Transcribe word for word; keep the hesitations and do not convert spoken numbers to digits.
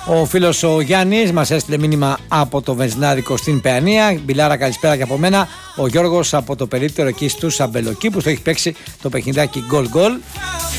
Ο φίλος ο Γιάννης μας έστειλε μήνυμα από το βενζινάδικο στην Παιανία. Μπιλάρα, καλησπέρα και από μένα. Ο Γιώργος από το περίπτερο εκεί στους Αμπελοκήπους, το έχει παίξει το παιχνιδάκι γκολ γκολ.